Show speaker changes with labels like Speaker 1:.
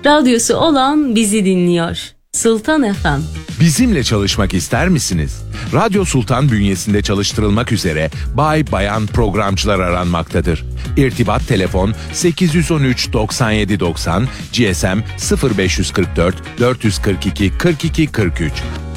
Speaker 1: Radyosu olan bizi dinliyor. Sultan FM.
Speaker 2: Bizimle çalışmak ister misiniz? Radyo Sultan bünyesinde çalıştırılmak üzere bay bayan programcılar aranmaktadır. İrtibat telefon 813 97 90, GSM 0544 442 42 43.